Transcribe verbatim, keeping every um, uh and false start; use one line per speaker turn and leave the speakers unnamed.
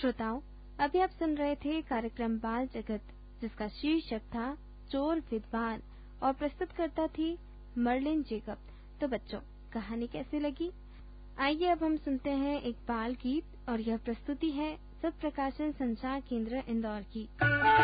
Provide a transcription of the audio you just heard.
श्रोताओं, अभी आप सुन रहे थे कार्यक्रम बाल जगत, जिसका शीर्षक था चोर विद्वान और प्रस्तुतकर्ता थी मर्लिन जेकब। तो बच्चों, कहानी कैसी लगी? आइए अब हम सुनते हैं एक बाल गीत, और यह प्रस्तुति है सब प्रकाशन संचार केंद्र इंदौर की।